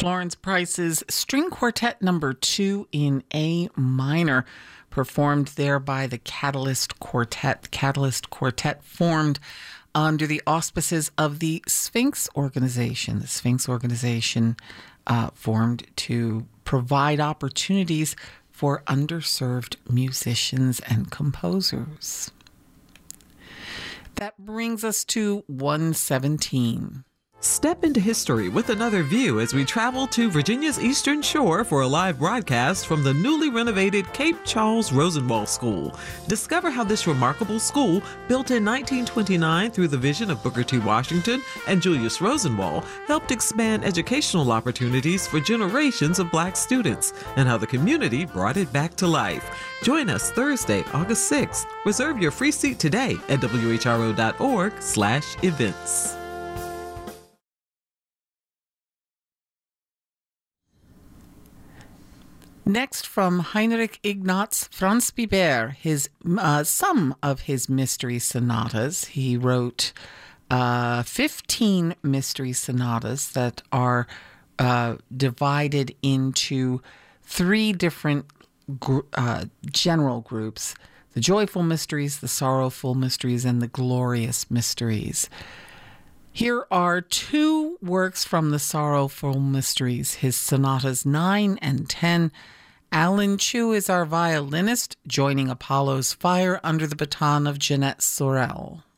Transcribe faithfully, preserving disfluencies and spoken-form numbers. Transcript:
Florence Price's String Quartet number two in A minor, performed there by the Catalyst Quartet. The Catalyst Quartet formed under the auspices of the Sphinx Organization. The Sphinx Organization uh, formed to provide opportunities for underserved musicians and composers. That brings us to one seventeen. Step into history with another view as we travel to Virginia's Eastern Shore for a live broadcast from the newly renovated Cape Charles Rosenwald School. Discover how this remarkable school, built in nineteen twenty-nine through the vision of Booker T. Washington and Julius Rosenwald, helped expand educational opportunities for generations of Black students, and how the community brought it back to life. Join us Thursday, August sixth. Reserve your free seat today at W H R O dot org slash events. Next, from Heinrich Ignaz Franz Biber, his uh, some of his mystery sonatas. He wrote uh, fifteen mystery sonatas that are uh, divided into three different gr- uh, general groups: the joyful mysteries, the sorrowful mysteries, and the glorious mysteries. Here are two works from the Sorrowful Mysteries, his sonatas nine and ten. Alan Chu is our violinist, joining Apollo's Fire under the baton of Jeanette Sorel.